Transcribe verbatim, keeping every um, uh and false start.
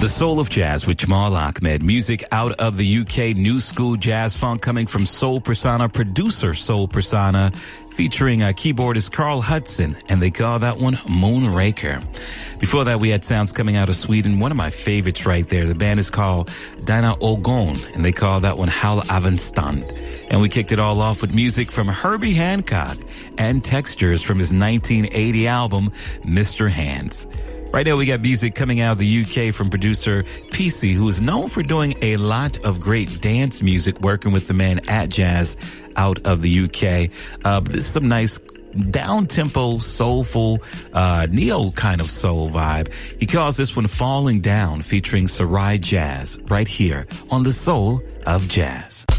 The Soul of Jazz with Jamal Ahmed. Music out of the U K, new school jazz funk coming from Soul Persona, producer Soul Persona, featuring uh, keyboardist Carl Hudson, and they call that one Moonraker. Before that, we had sounds coming out of Sweden. One of my favorites right there. The band is called Dina Ogon, and they call that one Hal Avensstand. And we kicked it all off with music from Herbie Hancock and Textures from his nineteen eighty album, Mister Hands. Right now, we got music coming out of the U K from producer P C, who is known for doing a lot of great dance music, working with the man At Jazz out of the U K. Uh, but this is some nice down-tempo, soulful, uh, neo kind of soul vibe. He calls this one Falling Down, featuring Sarai Jazz, right here on The Soul of Jazz.